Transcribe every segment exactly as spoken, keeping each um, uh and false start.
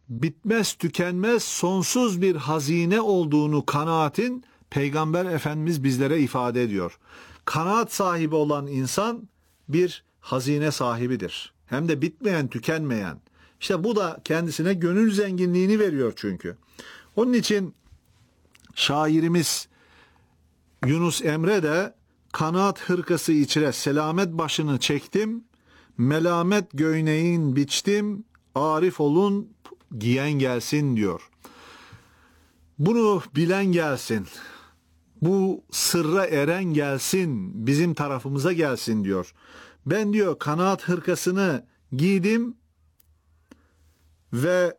bitmez tükenmez sonsuz bir hazine olduğunu kanaatin Peygamber Efendimiz bizlere ifade ediyor. Kanaat sahibi olan insan bir hazine sahibidir. Hem de bitmeyen, tükenmeyen. İşte bu da kendisine gönül zenginliğini veriyor çünkü. Onun için şairimiz Yunus Emre de kanaat hırkası içre selamet başını çektim, melamet göğneğin biçtim, arif olun giyen gelsin diyor. Bunu bilen gelsin, bu sırra eren gelsin, bizim tarafımıza gelsin diyor. Ben diyor kanaat hırkasını giydim ve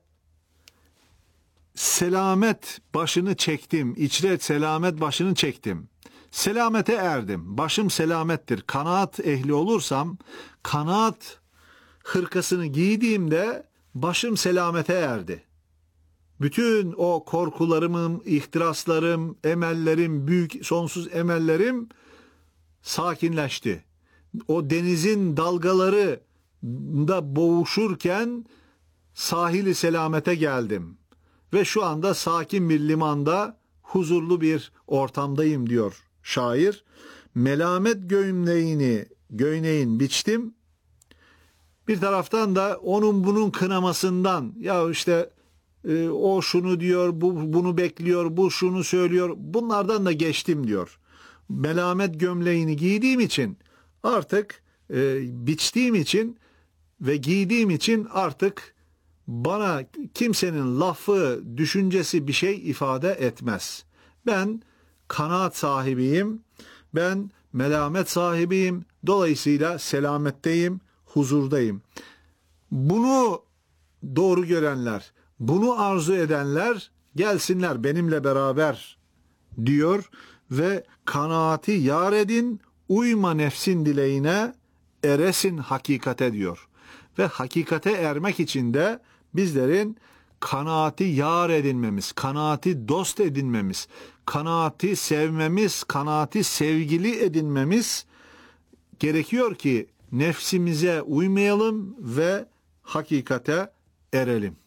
selamet başını çektim, içre selamet başını çektim. Selamete erdim, başım selamettir. Kanaat ehli olursam, kanaat hırkasını giydiğimde başım selamete erdi. Bütün o korkularımın, ihtiraslarım, emellerim, büyük sonsuz emellerim sakinleşti. O denizin dalgaları da boğuşurken sahili selamete geldim. Ve şu anda sakin bir limanda, huzurlu bir ortamdayım diyor şair. Melamet göğneğini, göğneğin biçtim. Bir taraftan da onun bunun kınamasından, ya işte e, o şunu diyor, bu bunu bekliyor, bu şunu söylüyor, bunlardan da geçtim diyor. Melamet gömleğini giydiğim için artık e, biçtiğim için ve giydiğim için artık bana kimsenin lafı, düşüncesi bir şey ifade etmez. Ben kanaat sahibiyim, ben melamet sahibiyim, dolayısıyla selametteyim, huzurdayım. Bunu doğru görenler, bunu arzu edenler gelsinler benimle beraber diyor ve kanaati yar edin, uyma nefsin dileğine, eresin hakikate diyor. Ve hakikate ermek için de bizlerin kanaati yar edinmemiz, kanaati dost edinmemiz, kanaati sevmemiz, kanaati sevgili edinmemiz gerekiyor ki nefsimize uymayalım ve hakikate erelim.